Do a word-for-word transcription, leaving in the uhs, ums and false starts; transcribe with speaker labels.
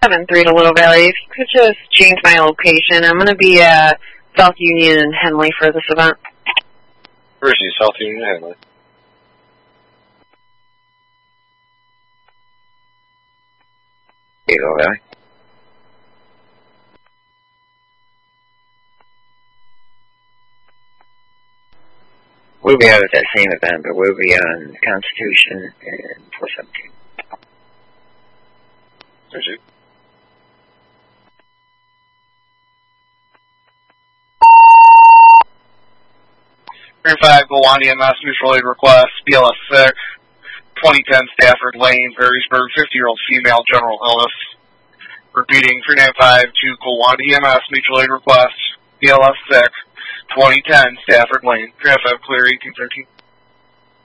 Speaker 1: seven three to Little Valley. If you could just change my location. I'm going to be at South Union and Henley for this event.
Speaker 2: Where is he? South Union and Henley.
Speaker 3: Little Valley. We'll be out at that same event, but we'll be on Constitution and four seventeen.
Speaker 2: There's you.
Speaker 4: Green five, Gowanda M S mutual aid request, B L S six, twenty ten Stafford Lane, Perrysburg, fifty-year-old female, general illness. Repeating, three nine five to Gowanda M S mutual aid request, B L S six, twenty ten Stafford Lane, three nine five clear, eighteen thirteen.